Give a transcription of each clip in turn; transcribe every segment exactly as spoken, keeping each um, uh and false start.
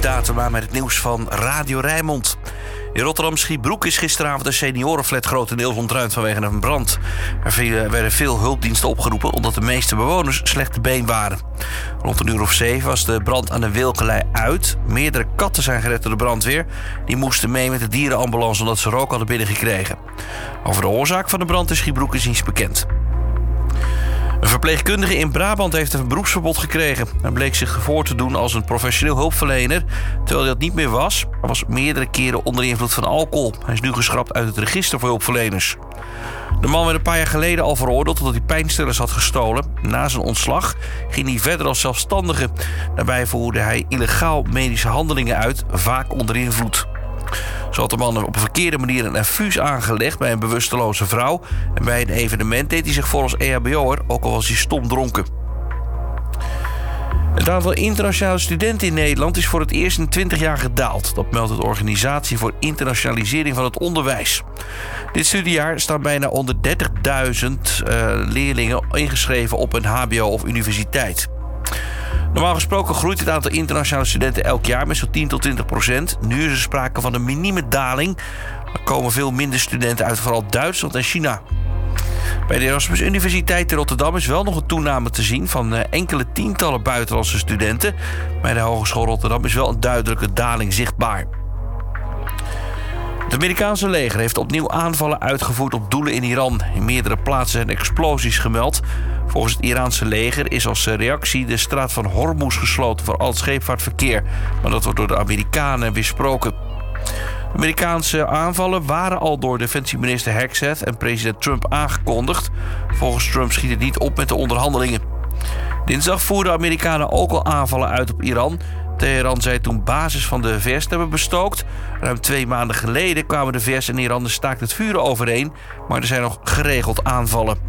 Datema met het nieuws van Radio Rijnmond. In Rotterdam Schiebroek is gisteravond een seniorenflat grotendeels ontruimd vanwege een brand. Er werden veel hulpdiensten opgeroepen omdat de meeste bewoners slecht te been waren. Rond een uur of zeven was de brand aan de Wilkelei uit. Meerdere katten zijn gered door de brandweer. Die moesten mee met de dierenambulance omdat ze rook hadden binnengekregen. Over de oorzaak van de brand in Schiebroek is niets bekend. Een verpleegkundige in Brabant heeft een beroepsverbod gekregen. Hij bleek zich voor te doen als een professioneel hulpverlener, terwijl hij dat niet meer was. Hij was meerdere keren onder invloed van alcohol. Hij is nu geschrapt uit het register voor hulpverleners. De man werd een paar jaar geleden al veroordeeld omdat hij pijnstillers had gestolen. Na zijn ontslag ging hij verder als zelfstandige. Daarbij voerde hij illegaal medische handelingen uit, vaak onder invloed. Zo had de man op een verkeerde manier een infuus aangelegd bij een bewusteloze vrouw. En bij een evenement deed hij zich voor als E H B O'er, ook al was hij stom dronken. Het aantal internationale studenten in Nederland is voor het eerst in twintig jaar gedaald. Dat meldt de Organisatie voor Internationalisering van het Onderwijs. Dit studiejaar staan bijna honderddertigduizend uh, leerlingen ingeschreven op een H B O of universiteit. Normaal gesproken groeit het aantal internationale studenten elk jaar met zo'n tien tot twintig procent. Nu is er sprake van een minieme daling. Er komen veel minder studenten uit vooral Duitsland en China. Bij de Erasmus Universiteit in Rotterdam is wel nog een toename te zien van enkele tientallen buitenlandse studenten. Bij de Hogeschool Rotterdam is wel een duidelijke daling zichtbaar. Het Amerikaanse leger heeft opnieuw aanvallen uitgevoerd op doelen in Iran. In meerdere plaatsen zijn explosies gemeld. Volgens het Iraanse leger is als reactie de straat van Hormuz gesloten voor al het scheepvaartverkeer. Maar dat wordt door de Amerikanen weersproken. De Amerikaanse aanvallen waren al door defensieminister Hegseth en president Trump aangekondigd. Volgens Trump schiet het niet op met de onderhandelingen. Dinsdag voerden Amerikanen ook al aanvallen uit op Iran. Teheran zei toen basis van de V S te hebben bestookt. Ruim twee maanden geleden kwamen de V S en Iran de staakt het vuren overeen, maar er zijn nog geregeld aanvallen.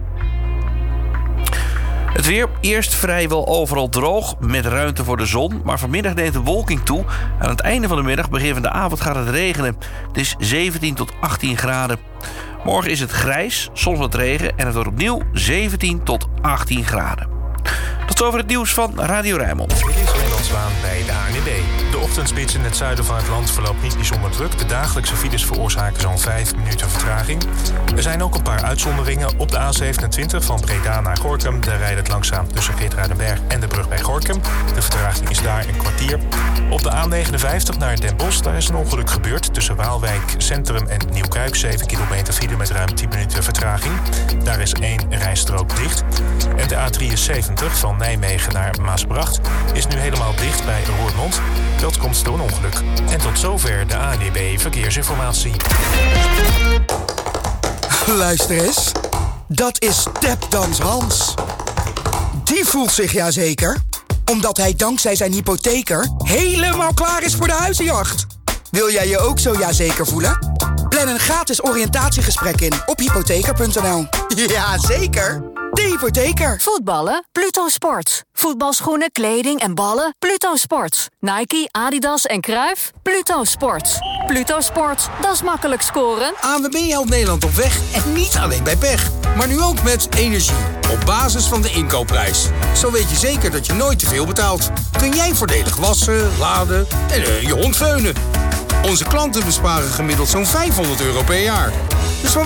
Het weer, eerst vrijwel overal droog, met ruimte voor de zon. Maar vanmiddag neemt de bewolking toe. Aan het einde van de middag, begin van de avond, gaat het regenen. Het is zeventien tot achttien graden. Morgen is het grijs, soms wat regen en het wordt opnieuw zeventien tot achttien graden. Tot zover het nieuws van Radio Rijnmond. Dit is Ronald Zwaan bij de A N W B. De ochtendspits in het zuiden van het land verloopt niet bijzonder druk. De dagelijkse files veroorzaken zo'n vijf minuten vertraging. Er zijn ook een paar uitzonderingen. Op de A zevenentwintig van Breda naar Gorinchem. Daar rijdt het langzaam tussen Geertruidenberg en de brug bij Gorinchem. De vertraging is daar een kwartier. Op de A negenenvijftig naar Den Bosch. Daar is een ongeluk gebeurd. Tussen Waalwijk Centrum en Nieuwkuik. zeven kilometer file met ruim tien minuten vertraging. Daar is één rijstrook dicht. En de A drieënzeventig van Nijmegen naar Maasbracht is nu helemaal dicht bij Roermond. Dat komt door een ongeluk. En tot zover de A N W B Verkeersinformatie. Luister eens. Dat is Tapdance Hans. Die voelt zich ja zeker, omdat hij dankzij zijn hypotheker helemaal klaar is voor de huizenjacht. Wil jij je ook zo ja zeker voelen? Plan een gratis oriëntatiegesprek in op hypotheker punt n l. Ja, zeker. De hypotheker. Voetballen? Pluto Sports. Voetbalschoenen, kleding en ballen? Pluto Sports. Nike, Adidas en Cruijff? Pluto Sports. Pluto Sports, dat is makkelijk scoren. A N W B helpt Nederland op weg en niet alleen bij pech. Maar nu ook met energie. Op basis van de inkoopprijs. Zo weet je zeker dat je nooit te veel betaalt. Kun jij voordelig wassen, laden en uh, je hond veunen. Onze klanten besparen gemiddeld zo'n vijfhonderd euro per jaar. Dus